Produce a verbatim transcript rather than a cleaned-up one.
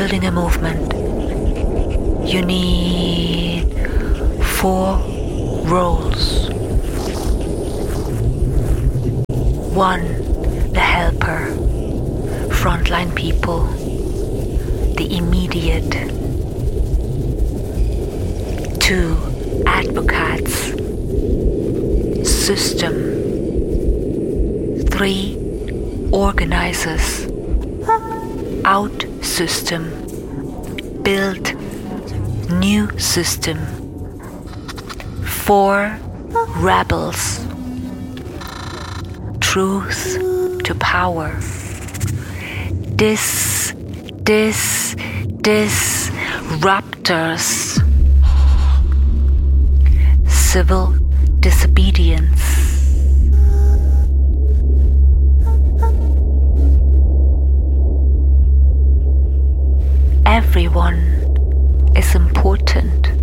building a movement, you need four roles. One, the helper, frontline people, the immediate. Two, advocates, system. Three, organizers, out system, build new system. Four, rebels, truth to power. Dis, dis, disruptors, civil disobedience. Everyone is important.